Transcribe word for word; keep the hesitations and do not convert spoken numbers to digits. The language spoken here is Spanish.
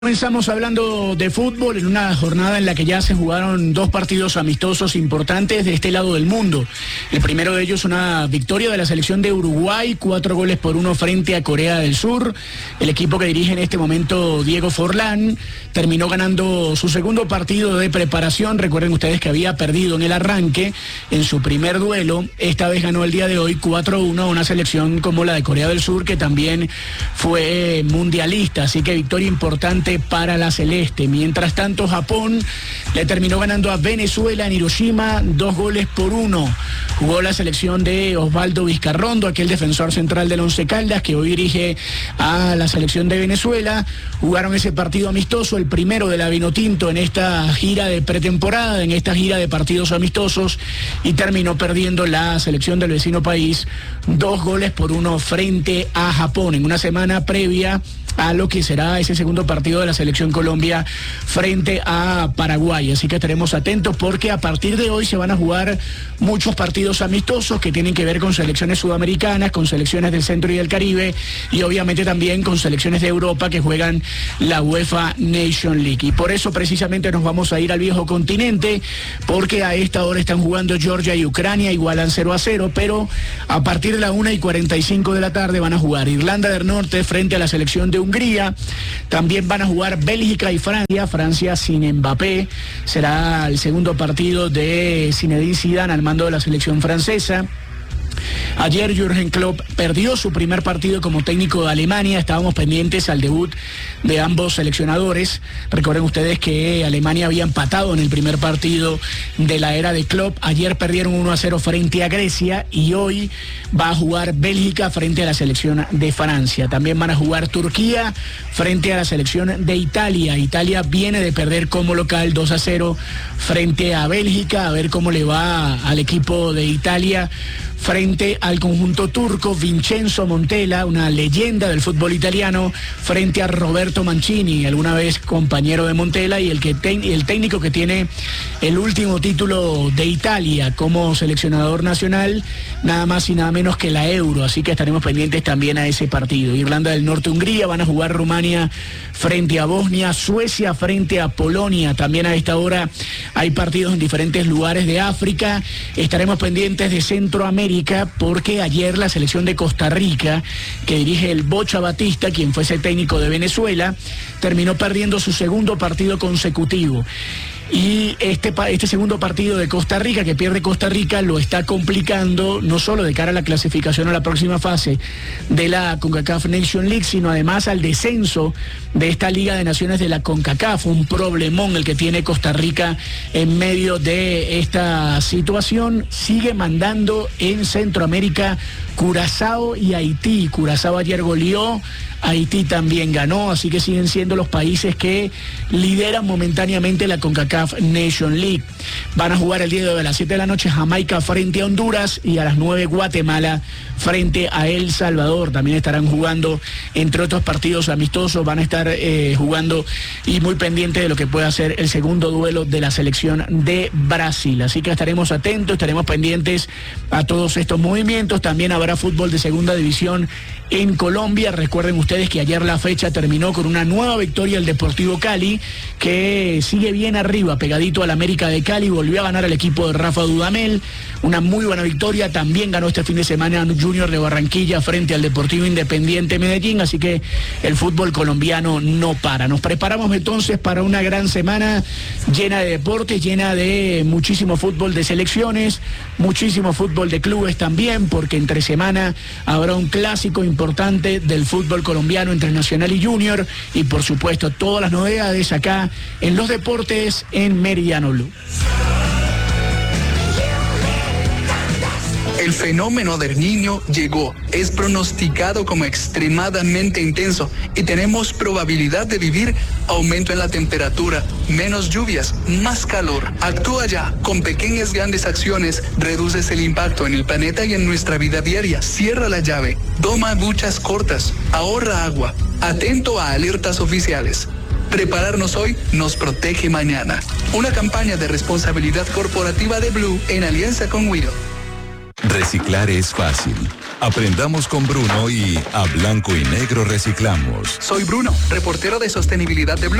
Comenzamos hablando de fútbol en una jornada en la que ya se jugaron dos partidos amistosos importantes de este lado del mundo. El primero de ellos una victoria de la selección de Uruguay, cuatro goles por uno frente a Corea del Sur. El equipo que dirige en este momento Diego Forlán terminó ganando su segundo partido de preparación. Recuerden ustedes que había perdido en el arranque en su primer duelo. Esta vez ganó el día de hoy cuatro uno a una selección como la de Corea del Sur, que también fue mundialista. Así que victoria importante para la celeste. Mientras tanto, Japón le terminó ganando a Venezuela en Hiroshima dos goles por uno. Jugó la selección de Osvaldo Vizcarrondo, aquel defensor central del Once Caldas que hoy dirige a la selección de Venezuela. Jugaron ese partido amistoso, el primero de la Vinotinto en esta gira de pretemporada, en esta gira de partidos amistosos, y terminó perdiendo la selección del vecino país dos goles por uno frente a Japón en una semana previa a lo que será ese segundo partido de la selección Colombia frente a Paraguay. Así que estaremos atentos porque a partir de hoy se van a jugar muchos partidos amistosos que tienen que ver con selecciones sudamericanas, con selecciones del centro y del Caribe, y obviamente también con selecciones de Europa que juegan la UEFA Nation League. Y por eso precisamente nos vamos a ir al viejo continente, porque a esta hora están jugando Georgia y Ucrania, igualan cero a cero, pero a partir de la una y cuarenta y cinco de la tarde van a jugar Irlanda del Norte frente a la selección de Hungría. También van a jugar Bélgica y Francia, Francia sin Mbappé. Será el segundo partido de Zinedine Zidane al mando de la selección francesa. Ayer Jürgen Klopp perdió su primer partido como técnico de Alemania. Estábamos pendientes al debut de ambos seleccionadores. Recuerden ustedes que Alemania había empatado en el primer partido de la era de Klopp. Ayer perdieron uno a cero frente a Grecia y hoy va a jugar Bélgica frente a la selección de Francia. También van a jugar Turquía frente a la selección de Italia. Italia viene de perder como local dos a cero frente a Bélgica. A ver cómo le va al equipo de Italia frente al conjunto turco. Vincenzo Montella, una leyenda del fútbol italiano, frente a Roberto Mancini, alguna vez compañero de Montella y el, que te, el técnico que tiene el último título de Italia como seleccionador nacional, nada más y nada menos que la Euro. Así que estaremos pendientes también a ese partido. Irlanda del Norte, Hungría, van a jugar Rumania frente a Bosnia, Suecia frente a Polonia. También a esta hora hay partidos en diferentes lugares de África. Estaremos pendientes de Centroamérica, porque ayer la selección de Costa Rica, que dirige el Bocha Batista, quien fuese técnico de Venezuela, terminó perdiendo su segundo partido consecutivo. Y este, este segundo partido de Costa Rica, que pierde Costa Rica, lo está complicando no solo de cara a la clasificación a la próxima fase de la CONCACAF Nation League, sino además al descenso de esta Liga de Naciones de la CONCACAF. Un problemón el que tiene Costa Rica en medio de esta situación. Sigue mandando en Centroamérica Curazao y Haití. Curazao ayer goleó, Haití también ganó, así que siguen siendo los países que lideran momentáneamente la CONCACAF Nation League. Van a jugar el día de hoy a las siete de la noche Jamaica frente a Honduras y a las nueve Guatemala frente a El Salvador. También estarán jugando, entre otros partidos amistosos, van a estar eh, jugando y muy pendientes de lo que pueda ser el segundo duelo de la selección de Brasil. Así que estaremos atentos, estaremos pendientes a todos estos movimientos. También habrá fútbol de segunda división en Colombia. Recuerden ustedes que ayer la fecha terminó con una nueva victoria del Deportivo Cali, que sigue bien arriba, pegadito al América de Cali. Volvió a ganar el equipo de Rafa Dudamel, una muy buena victoria. También ganó este fin de semana Junior de Barranquilla frente al Deportivo Independiente Medellín, así que el fútbol colombiano no para. Nos preparamos entonces para una gran semana llena de deportes, llena de muchísimo fútbol de selecciones, muchísimo fútbol de clubes también, porque entre semana habrá un clásico importante del fútbol colombiano entre Nacional y Junior, y por supuesto todas las novedades acá en los deportes en Meridiano Blue. El fenómeno del Niño llegó, es pronosticado como extremadamente intenso y tenemos probabilidad de vivir aumento en la temperatura, menos lluvias, más calor. Actúa ya, con pequeñas grandes acciones reduces el impacto en el planeta y en nuestra vida diaria. Cierra la llave, toma duchas cortas, ahorra agua, atento a alertas oficiales. Prepararnos hoy nos protege mañana. Una campaña de responsabilidad corporativa de Blue en alianza con Wido. Reciclar es fácil. Aprendamos con Bruno y a blanco y negro reciclamos. Soy Bruno, reportero de sostenibilidad de Blue.